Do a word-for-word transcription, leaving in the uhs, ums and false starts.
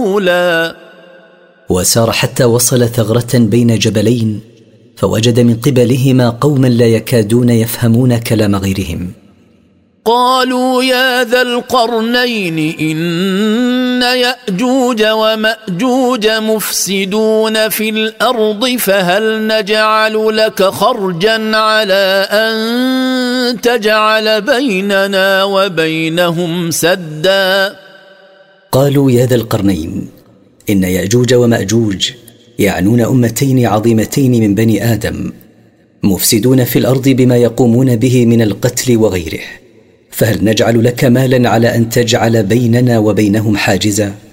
وسار حتى وصل ثغرة بين جبلين، فوجد من قبلهما قوما لا يكادون يفهمون كلام غيرهم. قالوا يا ذا القرنين إن يأجوج ومأجوج مفسدون في الأرض فهل نجعل لك خرجا على أن تجعل بيننا وبينهم سدا. قالوا يا ذا القرنين إن يأجوج ومأجوج يعنون أمتين عظيمتين من بني آدم، مفسدون في الأرض بما يقومون به من القتل وغيره، فهل نجعل لك مالا على أن تجعل بيننا وبينهم حاجزا؟